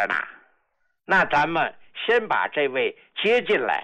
着呢。那咱们先把这位接进来。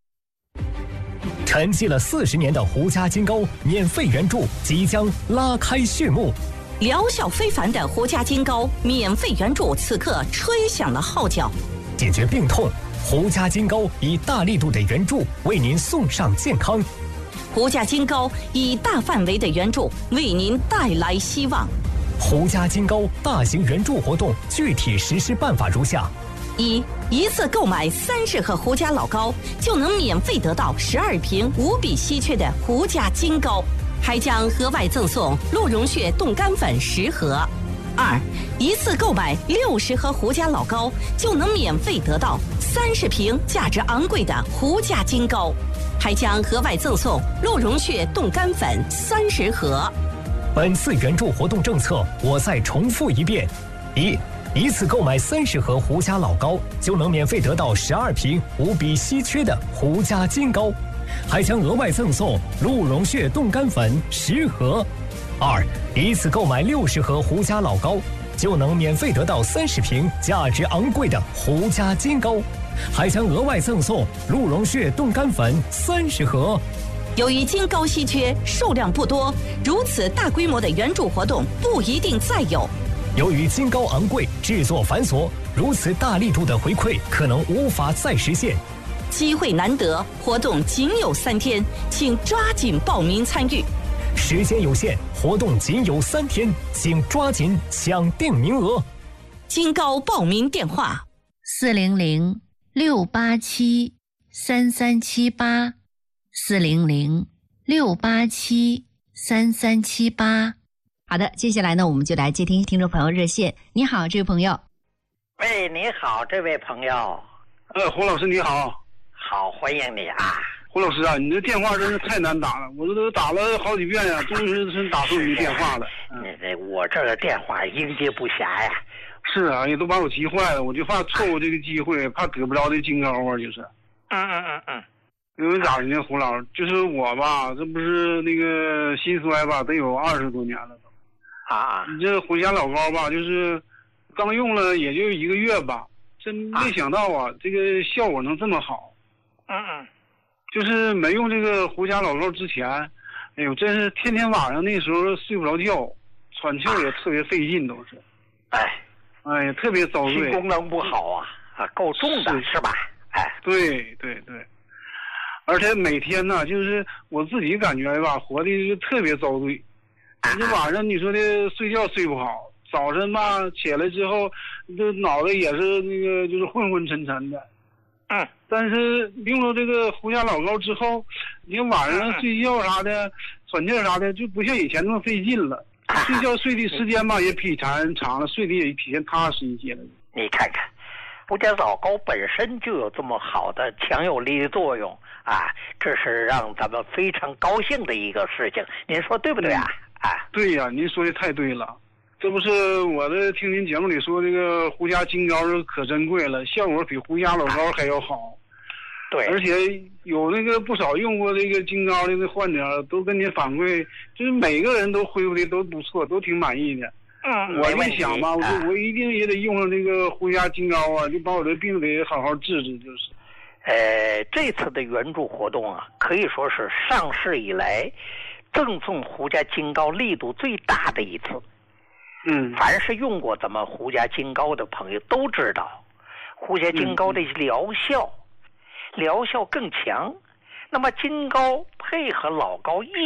沉寂了40年的胡家金钩免费援助即将拉开序幕， 疗效非凡的胡家金钩免费援助此刻吹响了号角。 解决病痛，胡家金钩以大力度的援助为您送上健康。 胡家金钩以大范围的援助为您带来希望。 胡家金钩大型援助活动具体实施办法如下： 一次购买30盒胡家老高，就能免费得到12瓶无比稀缺的胡家金钩，还将额外赠送鹿茸血冻干粉10盒。一次购买60盒胡家老高，就能免费得到30瓶价值昂贵的胡家金钩，还将额外赠送鹿茸血冻干粉30盒。 本次援助活动政策我再重复一遍：一次购买30盒胡家老高，就能免费得到12瓶无比稀缺的胡家金钩，还将额外赠送鹿茸血冻干粉10盒。一次购买60盒胡家老高，就能免费得到30瓶价值昂贵的胡家金钩，还将额外赠送鹿茸血冻干粉30盒。 由于金钩稀缺，数量不多，如此大规模的援助活动不一定再有。 由于金钩昂贵，制作繁琐，如此大力度的回馈可能无法再实现。 机会难得，活动仅有3天，请抓紧报名参与。 时间有限，活动仅有3天，请抓紧抢定名额。 金钩报名电话 ：400-687-3378，400-687-3378。好的，接下来呢，我们就来接听听众朋友热线。你好，这位朋友。 喂，你好，这位朋友。 胡老师你好。 好，欢迎你啊。 胡老师啊，你这电话真是太难打了，我这都打了好几遍呀，终于是打通你的电话了。 我这个电话应接不暇呀。 是啊，也都把我急坏了，我就怕错过这个机会，怕得不着这金钩啊，就是。因为咋的呢，胡老师，就是我吧，这不是那个心衰吧，得有20多年了都。你这胡家老高吧，就是刚用了也就1个月吧，真没想到啊，这个效果能这么好。就是没用这个胡家老高之前，哎呦，真是天天晚上那时候睡不着觉，喘气也特别费劲，都是。哎呀，特别遭罪。 心功能不好啊，够重的是吧？ 对。而且每天呢，就是我自己感觉吧，活的就特别遭罪。这晚上你说的睡觉睡不好，早晨吧起来之后，这脑袋也是那个就是昏昏沉沉的。但是用了这个胡家老高之后，你晚上睡觉啥的、喘气啥的，就不像以前那么费劲了。睡觉睡的时间吧也比以前长了，睡的也比以前踏实一些了。 你看看，胡家老高本身就有这么好的强有力的作用啊，这是让咱们非常高兴的一个事情，您说对不对啊？ 对呀，您说的太对了。这不是我的听您节目里说这个胡家金钩可珍贵了，效果比胡家老高还要好。 对， 而且有那个不少用过这个金钩的那患者都跟您反馈，就是每个人都恢复的都不错，都挺满意的。我就想吧，我一定也得用上这个胡家金钩啊，就把我这病得好好治治，就是。 这次的援助活动啊，可以说是上市以来赠送胡家金钩力度最大的一次。凡是用过咱们胡家金钩的朋友都知道，胡家金钩的疗效更强。那么金钩配合老高